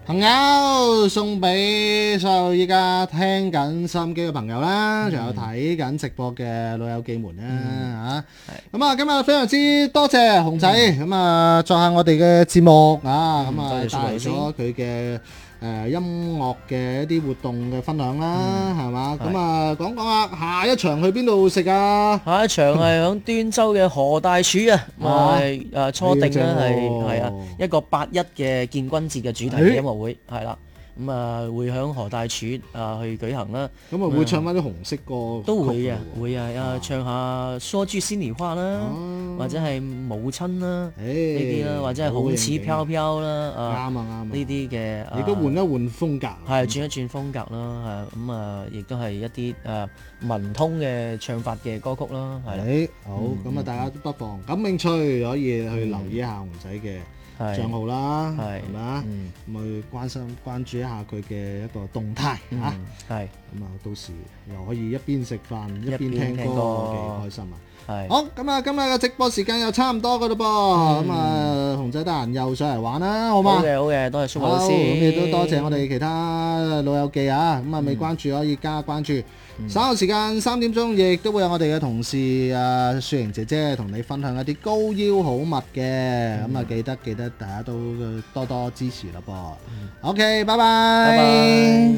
朋友送俾所有依家聽緊收音機嘅朋友啦，仲有睇緊直播嘅老友記們啦嚇。咁啊，今日非常之多謝熊仔咁啊，作下我哋嘅節目啊，咁啊帶嚟咗佢嘅音樂嘅一啲活動嘅分享啦，係嘛？咁啊講講啊，下一場去邊度食啊？ 下一場係響端州嘅何大廚啊，初定咧係啊一個8·1嘅建軍節嘅主題音樂會係啦。咁啊，會響何大廚去舉行啦。 咁啊，會唱翻啲紅色歌都會嘅，會啊，唱下說句心裡話啦，或者係母親啦呢啲啦，或者係紅旗飄飄啦， 啱呢啲嘅， 亦都換一換風格， 係轉一轉風格啦，咁啊，亦都係一啲文通嘅唱法嘅歌曲啦，係。 好，咁啊，大家都不妨感興趣可以去留意一下熊仔嘅賬號啦，係咪啊？咁去關注一下佢嘅一個動態嚇， 係咁啊，到時又可以一邊食飯一邊聽歌，幾開心啊！ 係好，咁啊，今日嘅直播時間又差唔多噶啦噃，咁啊，熊仔得閒又上嚟玩啦，好嘛？ 好嘅，多謝蘇老師， 咁亦都多謝我哋其他老友記啊，咁啊未關注可以加關注。稍後時間3點鐘，亦都會有我哋嘅同事雪瑩姐姐同你分享一啲高腰好物嘅，咁啊記得大家都多多支持啦噃。OK， 拜拜。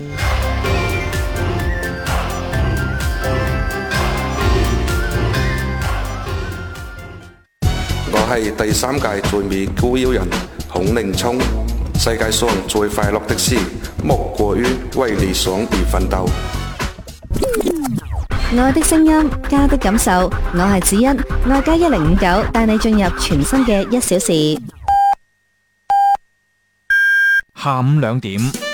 我係第3屆最美高腰人孔令聰，世界上最快樂的事莫過於為理想而奮鬥。 愛的聲音，家的感受，我係子欣，愛家1059帶你進入全新嘅1小時。 下午2點。